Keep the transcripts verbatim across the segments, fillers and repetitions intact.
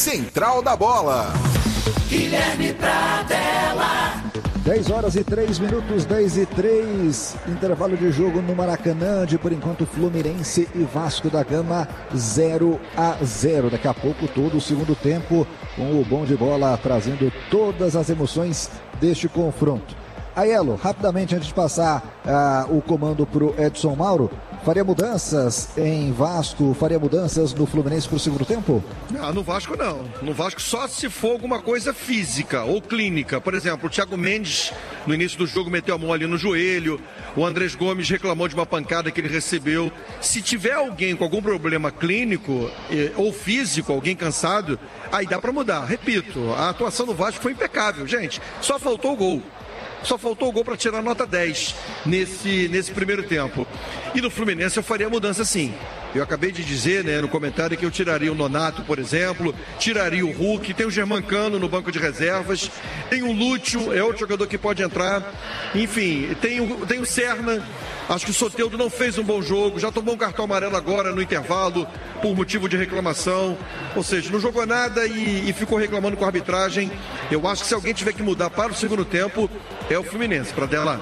Central da Bola. Guilherme Pradella. dez horas e três minutos, dez e três, intervalo de jogo no Maracanã, de por enquanto Fluminense e Vasco da Gama zero a zero. Daqui a pouco todo o segundo tempo com o bom de bola trazendo todas as emoções deste confronto. Aiello, rapidamente antes de passar uh, o comando para o Edson Mauro, faria mudanças em Vasco, faria mudanças no Fluminense para o segundo tempo? Ah, no Vasco não. No Vasco só se for alguma coisa física ou clínica. Por exemplo, o Thiago Mendes, no início do jogo, meteu a mão ali no joelho. O Andrés Gomes reclamou de uma pancada que ele recebeu. Se tiver alguém com algum problema clínico eh, ou físico, alguém cansado, aí dá para mudar. Repito, a atuação do Vasco foi impecável. Gente, só faltou o gol. Só faltou o gol para tirar nota dez nesse, nesse primeiro tempo. E no Fluminense eu faria a mudança sim. Eu acabei de dizer, né, no comentário que eu tiraria o Nonato, por exemplo, tiraria o Hulk, tem o Germancano no banco de reservas, tem o Lúcio, é outro jogador que pode entrar. Enfim, tem o, tem o Serna. Acho que o Soteldo não fez um bom jogo, já tomou um cartão amarelo agora no intervalo por motivo de reclamação. Ou seja, não jogou nada e, e ficou reclamando com a arbitragem. Eu acho que se alguém tiver que mudar para o segundo tempo, é o Fluminense, Pradella.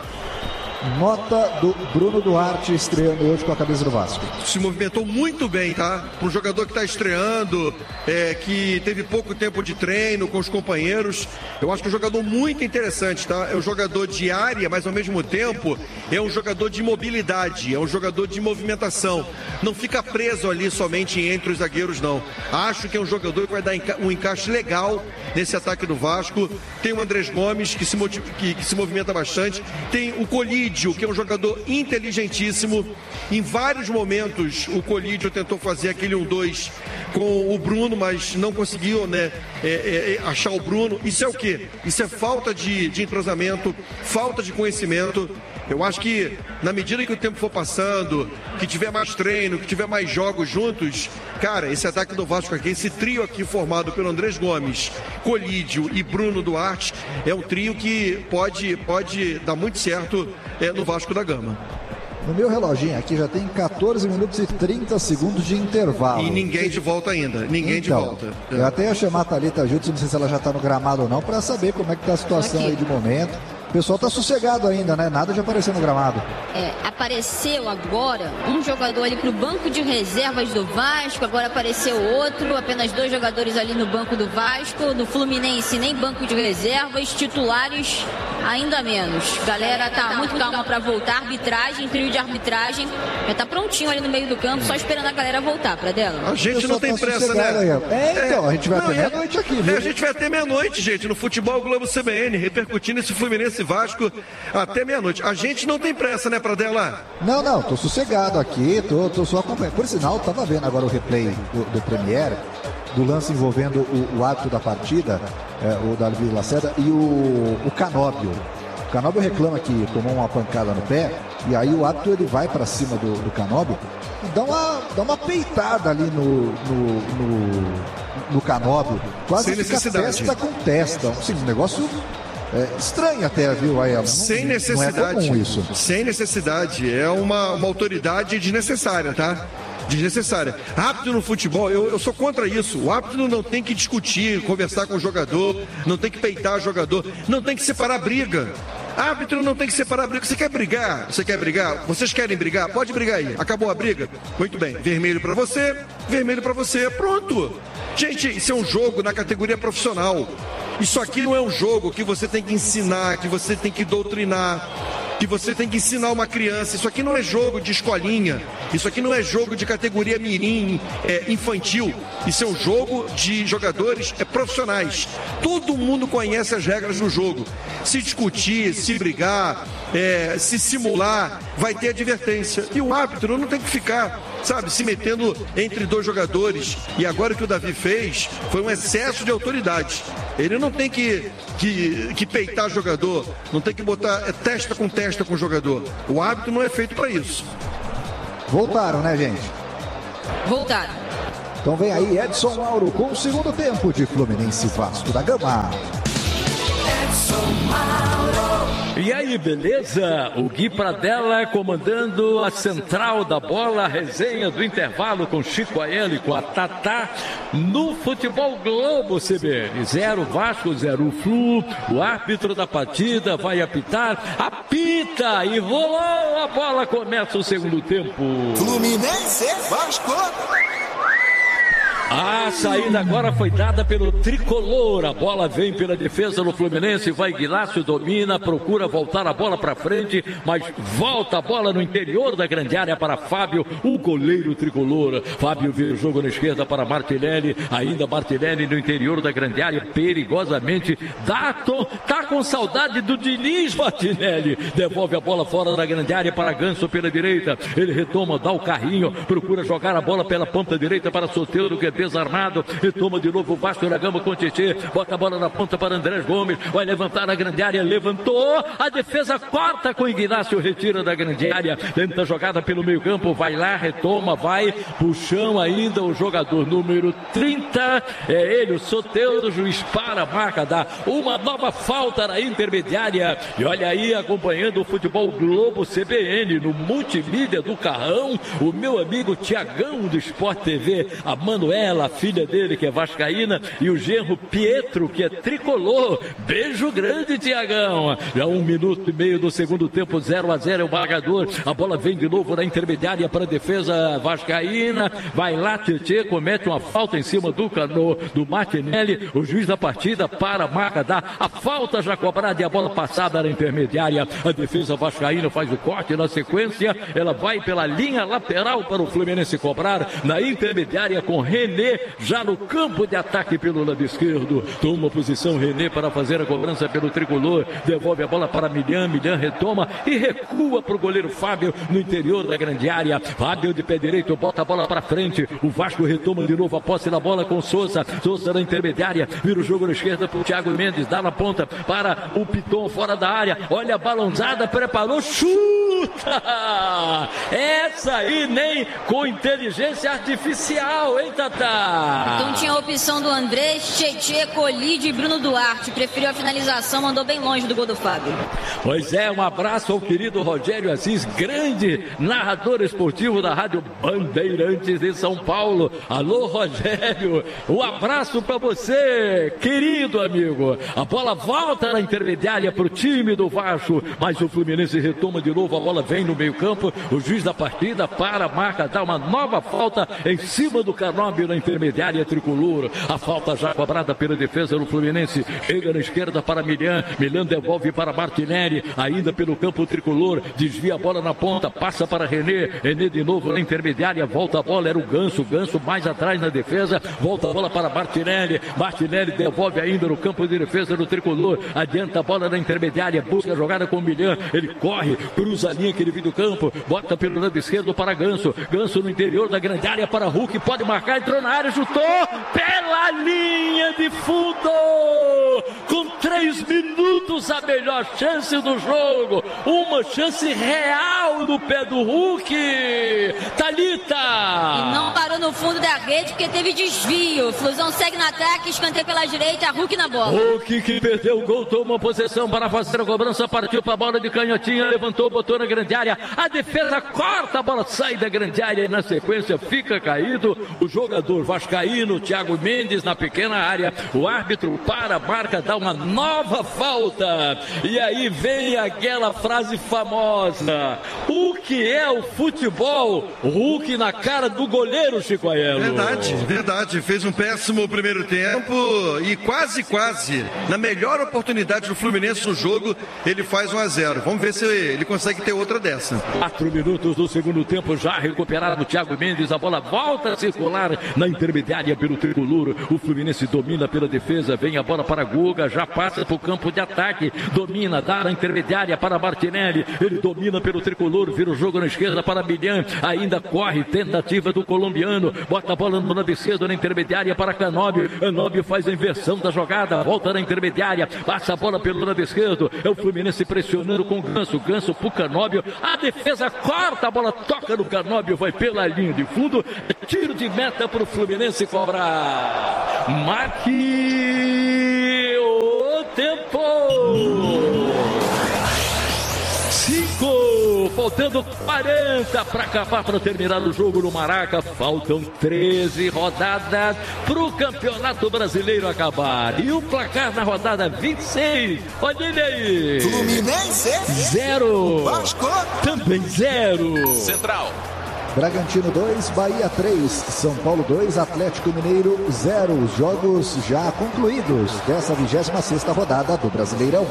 Nota do Bruno Duarte estreando hoje com a camisa do Vasco. Se movimentou muito bem, tá? Para um jogador que está estreando, é, que teve pouco tempo de treino com os companheiros. Eu acho que é um jogador muito interessante, tá? É um jogador de área, mas ao mesmo tempo é um jogador de mobilidade, é um jogador de movimentação. Não fica preso ali somente entre os zagueiros, não. Acho que é um jogador que vai dar um encaixe legal nesse ataque do Vasco. Tem o Andrés Gomes, que se, motiv... que, que se movimenta bastante. Tem o Colídio, que é um jogador inteligentíssimo. Em vários momentos o Colídio tentou fazer aquele um dois com o Bruno, mas não conseguiu, né, é, é, achar o Bruno. Isso é o quê? Isso é falta de, de entrosamento, falta de conhecimento. Eu acho que na medida que o tempo for passando, que tiver mais treino, que tiver mais jogos juntos, cara, esse ataque do Vasco aqui, esse trio aqui formado pelo Andrés Gomes, Colídio e Bruno Duarte, é um trio que pode, pode dar muito certo é, no Vasco da Gama. No meu reloginho aqui já tem quatorze minutos e trinta segundos de intervalo. E ninguém de volta ainda, ninguém então, de volta. Eu até ia chamar a Thalita Jutsu, não sei se ela já está no gramado ou não, para saber como é que está a situação aí de momento. O pessoal tá sossegado ainda, né? Nada de aparecer no gramado. É, apareceu agora um jogador ali pro banco de reservas do Vasco, agora apareceu outro, apenas dois jogadores ali no banco do Vasco, do Fluminense nem banco de reservas, titulares ainda menos. Galera tá muito calma para voltar, arbitragem, trio de arbitragem, já tá prontinho ali no meio do campo, só esperando a galera voltar, Pradella. A gente não tem tá pressa, né? Aí. É, então, a gente vai não, até meia-noite aqui, viu? É, a gente vai até meia-noite, gente, no Futebol Globo C B N, repercutindo esse Fluminense Vasco até meia-noite. A gente não tem pressa, né, Pradella? Não, não, tô sossegado aqui, tô, tô só acompanhando. Por sinal, tava vendo agora o replay do, do Premier, do lance envolvendo o, o árbitro da partida, é, o Davi Lacerda, e o, o Canóbio. O Canóbio reclama que tomou uma pancada no pé, e aí o árbitro ele vai para cima do, do Canóbio e dá uma, dá uma peitada ali no, no, no, no Canóbio, quase Sem fica necessidade. testa com testa. Assim, um negócio... É, estranho até, viu, Aiello? Sem necessidade. Não é comum isso. Sem necessidade. É uma, uma autoridade desnecessária, tá? Desnecessária. Árbitro no futebol, eu, eu sou contra isso. O árbitro não tem que discutir, conversar com o jogador, não tem que peitar o jogador, não tem que separar briga. Árbitro não tem que separar briga. Você quer brigar? Você quer brigar? Vocês querem brigar? Pode brigar aí. Acabou a briga? Muito bem. Vermelho pra você, vermelho pra você. Pronto. Gente, isso é um jogo na categoria profissional. Isso aqui não é um jogo que você tem que ensinar, que você tem que doutrinar, que você tem que ensinar uma criança. Isso aqui não é jogo de escolinha. Isso aqui não é jogo de categoria mirim, é, infantil. Isso é um jogo de jogadores é, profissionais. Todo mundo conhece as regras do jogo. Se discutir, se brigar, é, se simular, vai ter advertência. E o árbitro não tem que ficar, sabe, se metendo entre dois jogadores. E agora o que o Davi fez foi um excesso de autoridade. Ele não tem que, que, que peitar jogador, não tem que botar é, testa com testa com o jogador. O árbitro não é feito para isso. Voltaram, né, gente? Voltaram. Então vem aí Edson Mauro com o segundo tempo de Fluminense Vasco da Gama. Edson Mauro. E aí, beleza? O Gui Pradella comandando a central da bola, a resenha do intervalo com Chico Aiello e com a Tatá no Futebol Globo C B N. Zero Vasco, zero Flu. O árbitro da partida vai apitar, apita e rolou a bola, começa o segundo tempo. Fluminense, Vasco. A saída agora foi dada pelo tricolor. A bola vem pela defesa do Fluminense. Vai Guilácio, domina, procura voltar a bola para frente, mas volta a bola no interior da grande área para Fábio, o goleiro tricolor. Fábio vira o jogo na esquerda para Martinelli. Ainda Martinelli no interior da grande área, perigosamente. Dato, tá com saudade do Diniz, Martinelli. Devolve a bola fora da grande área para Ganso pela direita. Ele retoma, dá o carrinho, procura jogar a bola pela ponta direita para Soteldo, que é desarmado, retoma de novo o Vasco da Gama com Tietê, bota a bola na ponta para Andrés Gomes, vai levantar na grande área, levantou, a defesa corta com Ignacio, retira da grande área, tenta a jogada pelo meio campo, vai lá, retoma, vai, puxão ainda o jogador número trinta, é ele, o Soteldo, o juiz para, marca, dá uma nova falta na intermediária, e olha aí, acompanhando o Futebol Globo C B N, no multimídia do Carrão, o meu amigo Tiagão do Sport T V, a Manuela, a filha dele que é vascaína, e o genro Pietro que é tricolor. Beijo grande, Tiagão. Já um minuto e meio do segundo tempo, zero a zero é o marcador. A bola vem de novo na intermediária para a defesa vascaína, vai lá, Tietê comete uma falta em cima do cano do Martinelli, o juiz da partida para, marca, dá a falta já cobrada e a bola passada na intermediária. A defesa vascaína faz o corte, na sequência ela vai pela linha lateral para o Fluminense cobrar na intermediária com René já no campo de ataque pelo lado esquerdo. Toma posição René para fazer a cobrança pelo tricolor. Devolve a bola para Milhã. Milhã retoma e recua para o goleiro Fábio no interior da grande área. Fábio de pé direito bota a bola para frente. O Vasco retoma de novo a posse da bola com Souza. Souza na intermediária. Vira o jogo na esquerda para o Thiago Mendes. Dá na ponta para o Piton fora da área. Olha a balãozada, preparou, chuta! Essa aí nem com inteligência artificial, hein, Tatá? Então tinha a opção do Andrés, Tietê, Colide e Bruno Duarte. Preferiu a finalização, mandou bem longe do gol do Fábio. Pois é, um abraço ao querido Rogério Assis, grande narrador esportivo da Rádio Bandeirantes de São Paulo. Alô, Rogério, um abraço para você, querido amigo. A bola volta na intermediária para o time do Vasco, mas o Fluminense retoma de novo, a bola vem no meio campo, o juiz da partida para, marca, dá uma nova falta em cima do Canóbio na intermediária tricolor. A falta já cobrada pela defesa do Fluminense. Chega na esquerda para Milhã. Milhã devolve para Martinelli. Ainda pelo campo tricolor. Desvia a bola na ponta. Passa para René. René de novo na intermediária. Volta a bola. Era o Ganso. Ganso mais atrás na defesa. Volta a bola para Martinelli. Martinelli devolve ainda no campo de defesa do tricolor. Adianta a bola na intermediária. Busca a jogada com Milhã. Ele corre. Cruza a linha que ele viu do campo. Bota pelo lado esquerdo para Ganso. Ganso no interior da grande área para Hulk. Pode marcar. Entrou na área, chutou pela linha de fundo, com três minutos a melhor chance do jogo, uma chance real no pé do Hulk. Thalita! E não parou no fundo da rede porque teve desvio. Flusão segue no ataque, escanteio pela direita, Hulk na bola. Hulk que perdeu o gol, tomou posição para fazer a cobrança, partiu para a bola de canhotinha, levantou, botou na grande área, a defesa corta, a bola sai da grande área e na sequência fica caído o jogador vascaíno, Thiago Mendes, na pequena área. O árbitro para, marca, dá uma nova falta. E aí vem aquela frase famosa: o que é o futebol? Hulk na cara do goleiro, Chico Aiello. Verdade, verdade. Fez um péssimo primeiro tempo e quase, quase, na melhor oportunidade do Fluminense no jogo, ele faz um a zero. Vamos ver se ele consegue ter outra dessa. Quatro minutos do segundo tempo, já recuperado o Thiago Mendes. A bola volta a circular na intermediária pelo tricolor. O Fluminense domina pela defesa, vem a bola para Guga, já passa para o campo de ataque, domina, dá na intermediária para Martinelli, ele domina pelo tricolor, vira o jogo na esquerda para Milhã, ainda corre, tentativa do colombiano, bota a bola no lado esquerdo na intermediária para Canóbio, Canóbio faz a inversão da jogada, volta na intermediária, passa a bola pelo lado esquerdo, é o Fluminense pressionando com o Ganso, Ganso pro Canóbio, a defesa corta, a bola toca no Canóbio, vai pela linha de fundo, tiro de meta para o Fluminense cobrar. Marque o tempo. faltando quarenta para acabar, para terminar o jogo no Maraca. Faltam treze rodadas para o Campeonato Brasileiro acabar. E o placar na rodada vinte e seis, olha ele aí. Fluminense zero. Vasco também zero. Central. Bragantino dois, Bahia três, São Paulo dois, Atlético Mineiro zero. Os jogos já concluídos dessa vigésima sexta rodada do Brasileirão.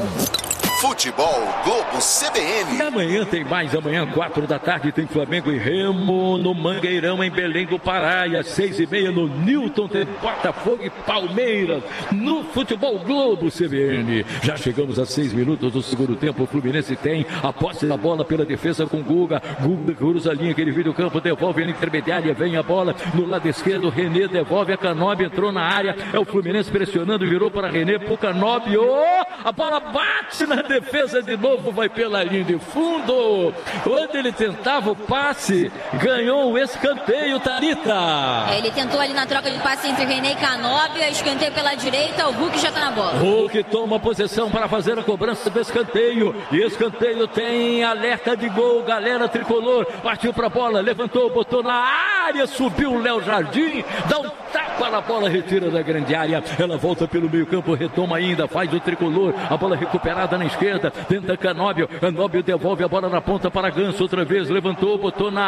Futebol Globo C B N. E amanhã tem mais, amanhã quatro da tarde tem Flamengo e Remo no Mangueirão em Belém do Pará, e às seis e meia no Newton tem Botafogo e Palmeiras no Futebol Globo C B N. Já chegamos a seis minutos do segundo tempo. O Fluminense tem a posse da bola pela defesa com Guga. Guga cruza a linha, aquele vídeo campo, devolve na intermediária, vem a bola no lado esquerdo, René devolve, a Canóbio entrou na área, é o Fluminense pressionando, virou para René, pro Canóbio, a bola bate na defesa de novo, vai pela linha de fundo. Quando ele tentava o passe, ganhou o escanteio, Thalita. É, ele tentou ali na troca de passe entre René e Canóbio, escanteio pela direita, o Hulk já está na bola. Hulk toma posição para fazer a cobrança do escanteio. E escanteio tem alerta de gol, galera tricolor. Partiu para a bola, levantou, botou na área, subiu o Léo Jardim, dá um tapa na bola, retira da grande área. Ela volta pelo meio campo, retoma ainda, faz o tricolor. A bola recuperada na esquerda, tenta Canóbio, Canóbio devolve a bola na ponta para Ganso, outra vez, levantou, botou na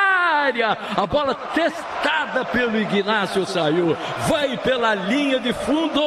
área, a bola testada pelo Ignacio, saiu, vai pela linha de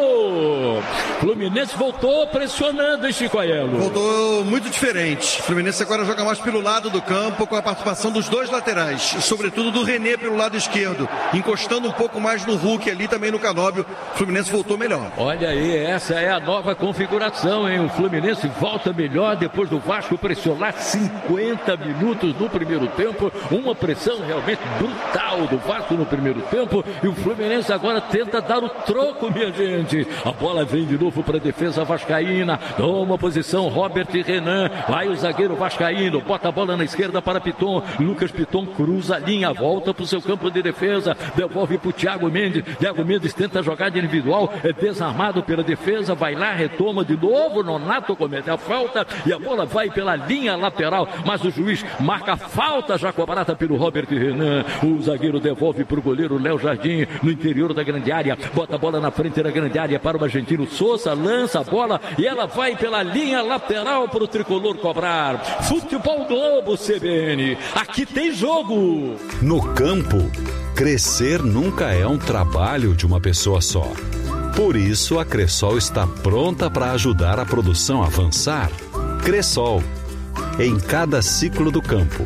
fundo. Fluminense voltou pressionando, hein, Chico Aiello? Voltou muito diferente. Fluminense agora joga mais pelo lado do campo, com a participação dos dois laterais, e sobretudo do René pelo lado esquerdo, encostando um pouco mais no Hulk ali, também no Canóbio. Fluminense voltou melhor. Olha aí, essa é a nova configuração, hein? O Fluminense volta melhor depois do Vasco pressionar cinquenta minutos no primeiro tempo, uma pressão realmente brutal do Vasco no primeiro tempo, e o Fluminense agora tenta dar o troco, minha gente. A bola vem de novo para a defesa vascaína, toma posição Robert e Renan, vai o zagueiro vascaíno, bota a bola na esquerda para Piton, Lucas Piton cruza a linha, volta para o seu campo de defesa, devolve para o Thiago Mendes, Thiago Mendes tenta jogar de individual, é desarmado pela defesa, vai lá, retoma de novo, Nonato comete a falta e a bola vai pela linha lateral, mas o juiz marca a falta já cobrada pelo Robert Renan. O zagueiro devolve para o goleiro Léo Jardim no interior da grande área, bota a bola na frente da grande área para o argentino Souza, lança a bola e ela vai pela linha lateral para o tricolor cobrar. Futebol Globo C B N, aqui tem jogo. No campo, crescer nunca é um trabalho de uma pessoa só. Por isso, a Cressol está pronta para ajudar a produção a avançar. Cressol, em cada ciclo do campo.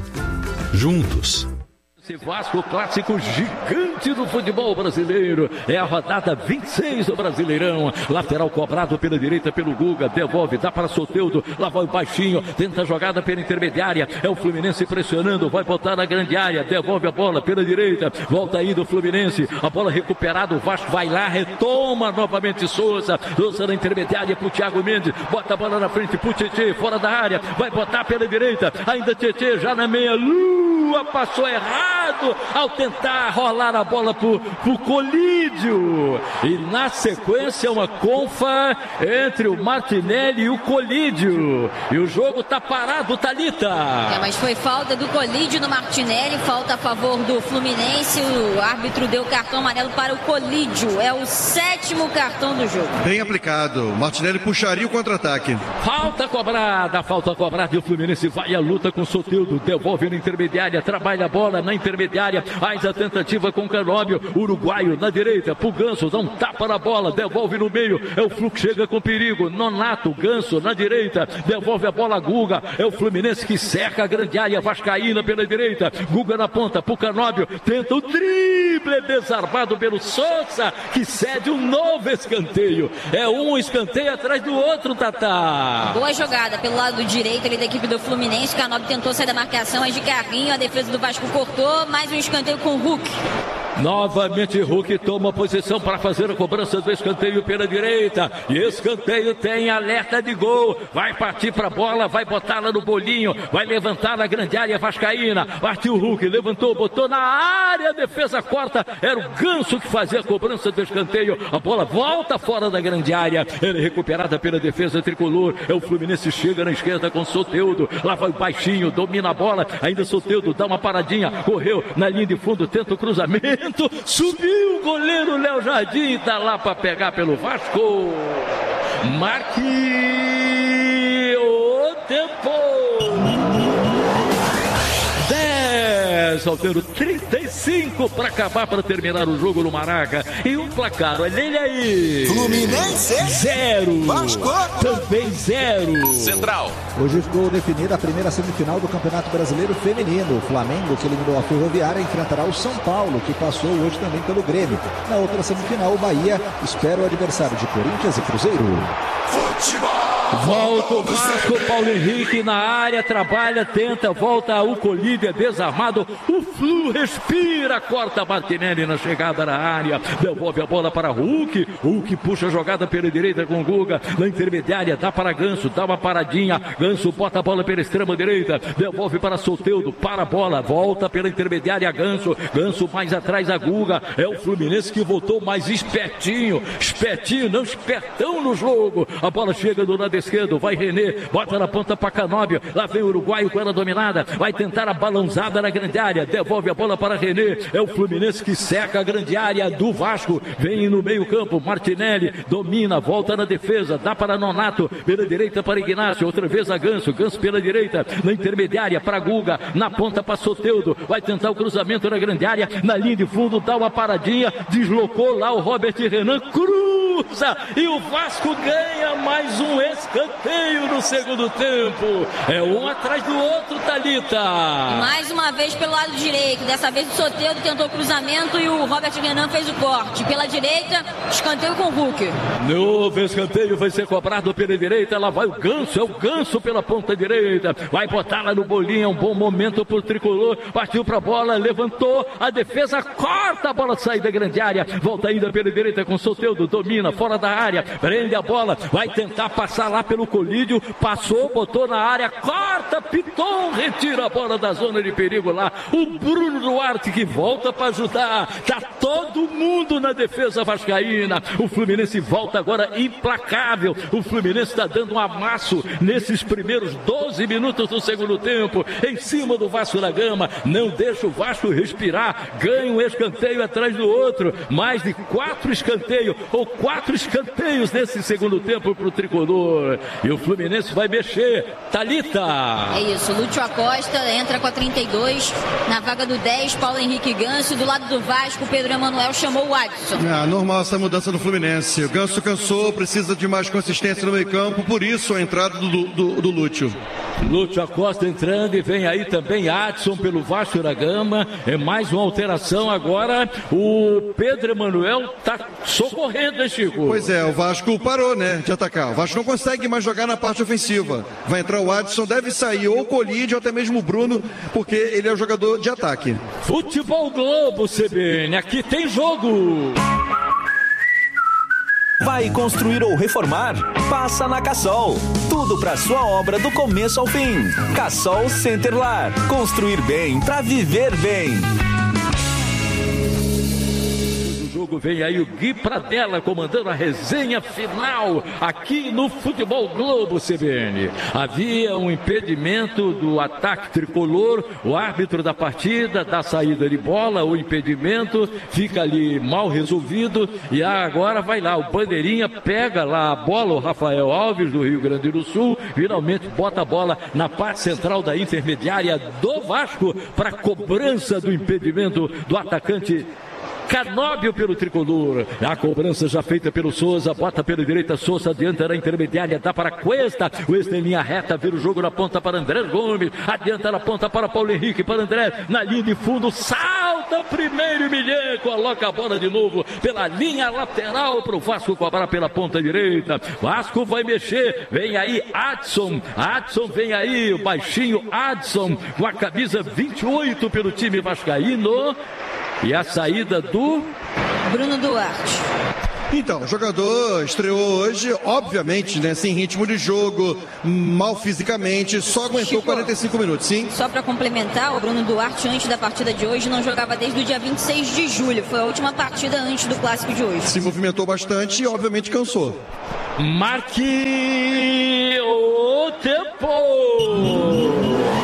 Juntos. Esse Vasco, clássico gigante do futebol brasileiro. É a rodada vinte e seis do Brasileirão. Lateral cobrado pela direita pelo Guga. Devolve, dá para Soteldo. Lá vai o baixinho. Tenta a jogada pela intermediária. É o Fluminense pressionando. Vai botar na grande área. Devolve a bola pela direita. Volta ainda o Fluminense. A bola recuperada. O Vasco vai lá. Retoma novamente Souza. Souza na intermediária pro Thiago Mendes. Bota a bola na frente pro Tietê. Fora da área. Vai botar pela direita. Ainda Tietê já na meia lua. Passou errado ao tentar rolar a bola pro, pro Colídio. E na sequência uma confa entre o Martinelli e o Colídio. E o jogo tá parado, Thalita. É, mas foi falta do Colídio no Martinelli, falta a favor do Fluminense. O árbitro deu cartão amarelo para o Colídio. É o sétimo cartão do jogo. Bem aplicado. O Martinelli puxaria o contra-ataque. Falta cobrada, falta cobrada e o Fluminense vai à luta com o Soteldo. Devolve na intermediária, trabalha a bola na intermediária, faz a tentativa com o Canóbio, uruguaio na direita, pro Ganso, dá um tapa na bola, devolve no meio, é o Fluxo, chega com perigo, Nonato, Ganso na direita, devolve a bola a Guga, é o Fluminense que cerca a grande área vascaína pela direita, Guga na ponta, pro Canóbio, tenta o drible, desarmado pelo Souza, que cede um novo escanteio, é um escanteio atrás do outro, Tatá. Boa jogada pelo lado direito ali da equipe do Fluminense, o Canóbio tentou sair da marcação, mas de carrinho, a defesa do Vasco cortou, mais um escanteio com o Hulk. Novamente Hulk toma posição para fazer a cobrança do escanteio pela direita. E escanteio tem alerta de gol. Vai partir para a bola, vai botá-la no bolinho, vai levantar na grande área vascaína. Partiu o Hulk, levantou, botou na área, a defesa corta. Era o Ganso que fazia a cobrança do escanteio. A bola volta fora da grande área. Ela é recuperada pela defesa tricolor. É o Fluminense, chega na esquerda com Soteldo. Lá vai o baixinho, domina a bola. Ainda Soteldo dá uma paradinha, correu na linha de fundo, tenta o cruzamento. Subiu o goleiro Léo Jardim, tá lá para pegar pelo Vasco. Marque o tempo. dez, faltando trinta e cinco para acabar, para terminar o jogo no Maraca. E o placar, olha ele aí. Fluminense zero. Vasco também zero. Central. Hoje ficou definida a primeira semifinal do Campeonato Brasileiro Feminino. O Flamengo, que eliminou a Ferroviária, enfrentará o São Paulo, que passou hoje também pelo Grêmio. Na outra semifinal, o Bahia espera o adversário de Corinthians e Cruzeiro. Futebol. Volta o Vasco, Paulo Henrique na área, trabalha, tenta, volta o colíder desarmado, o Flu respira, corta Martinelli na chegada na área, devolve a bola para Hulk, Hulk puxa a jogada pela direita com Guga, na intermediária, dá para Ganso, dá uma paradinha, Ganso bota a bola pela extrema direita, devolve para Soteldo, para a bola, volta pela intermediária Ganso, Ganso mais atrás a Guga, é o Fluminense que voltou mais espertinho, espertinho, não espertão no jogo, a bola chega do lado esquerdo, vai René, bota na ponta para Canóbio, lá vem o uruguaio com ela dominada, vai tentar a balãozada na grande área, devolve a bola para René, é o Fluminense que seca a grande área do Vasco, vem no meio campo, Martinelli, domina, volta na defesa, dá para Nonato, pela direita para Ignacio, outra vez a Ganso, Ganso pela direita, na intermediária para Guga, na ponta para Soteldo, vai tentar o cruzamento na grande área, na linha de fundo, dá uma paradinha, deslocou lá o Robert Renan, cruza, e o Vasco ganha mais um escanteio no segundo tempo. É um atrás do outro, Thalita. Mais uma vez pelo lado direito. Dessa vez o Soteldo tentou o cruzamento e o Robert Renan fez o corte. Pela direita, escanteio com o Hulk. Novo escanteio vai ser cobrado pela direita. Lá vai o Ganso. É o Ganso pela ponta direita. Vai botar lá no bolinho. É um bom momento pro tricolor. Partiu pra bola, levantou. A defesa corta. A bola sai da grande área. Volta ainda pela direita com o Soteldo. Domina fora da área. Prende a bola. Vai tentar passar lá pelo colídio, passou, botou na área, corta, Piton, retira a bola da zona de perigo lá, o Bruno Duarte que volta para ajudar, tá todo mundo na defesa vascaína, o Fluminense volta agora implacável, o Fluminense está dando um amasso nesses primeiros doze minutos do segundo tempo, em cima do Vasco da Gama, não deixa o Vasco respirar, ganha um escanteio atrás do outro, mais de quatro escanteios, ou quatro escanteios nesse segundo tempo para o tricolor. E o Fluminense vai mexer. Thalita. É isso, Lúcio Acosta entra com a trinta e dois, na vaga do dez, Paulo Henrique Ganso, do lado do Vasco, Pedro Emanuel chamou o Adson. É normal essa mudança no Fluminense. O Ganso cansou, precisa de mais consistência no meio campo, por isso a entrada do, do, do Lúcio. Lúcio Acosta entrando e vem aí também Adson pelo Vasco da Gama. É mais uma alteração agora. O Pedro Emanuel tá socorrendo, hein, Chico? Pois é, o Vasco parou, né, de atacar. O Vasco não consegue mais jogar na parte ofensiva. Vai entrar o Adson, deve sair ou o Colide ou até mesmo o Bruno, porque ele é o jogador de ataque. Futebol Globo, C B N, aqui tem jogo. Vai construir ou reformar? Passa na Cassol. Tudo para sua obra do começo ao fim. Cassol Centerlar. Construir bem para viver bem. Vem aí o Gui Pradella comandando a resenha final aqui no Futebol Globo, C B N. Havia um impedimento do ataque tricolor, o árbitro da partida dá saída de bola, o impedimento fica ali mal resolvido e agora vai lá, o bandeirinha pega lá a bola, o Rafael Alves do Rio Grande do Sul, finalmente bota a bola na parte central da intermediária do Vasco para cobrança do impedimento do atacante Canóbio pelo tricolor, a cobrança já feita pelo Souza, bota pela direita, Souza adianta na intermediária, dá para Cuesta, Cuesta em linha reta, vira o jogo na ponta para André Gomes, adianta na ponta para Paulo Henrique, para André, na linha de fundo, salta primeiro e Milhã, coloca a bola de novo pela linha lateral para o Vasco cobrar pela ponta direita, Vasco vai mexer, vem aí Adson, Adson vem aí, o baixinho Adson, com a camisa vinte e oito pelo time vascaíno. E a saída do Bruno Duarte. Então, o jogador estreou hoje, obviamente, né, sem ritmo de jogo, mal fisicamente, só aguentou Chico, quarenta e cinco minutos, sim? Só para complementar, o Bruno Duarte, antes da partida de hoje, não jogava desde o dia vinte e seis de julho. Foi a última partida antes do clássico de hoje. Se movimentou bastante e, obviamente, cansou. Marque o tempo!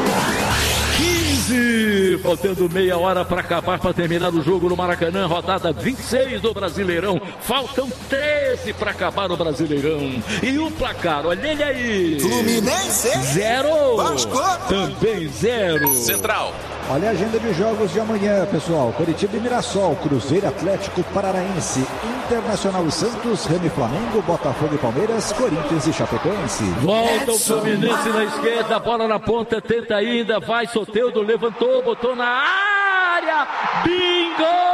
Faltando meia hora para acabar, para terminar o jogo no Maracanã, rodada vinte e seis do Brasileirão. Faltam treze para acabar o Brasileirão. E o placar, olha ele aí. Fluminense. Zero. Vasco. Também zero. Central. Olha a agenda de jogos de amanhã, pessoal. Curitiba e Mirassol, Cruzeiro, Atlético Paranaense, Internacional e Santos, Remo e Flamengo, Botafogo e Palmeiras, Corinthians e Chapecoense. Volta o Fluminense na esquerda, bola na ponta, tenta ainda, vai, Soteldo, levantou, botou na área, bingo!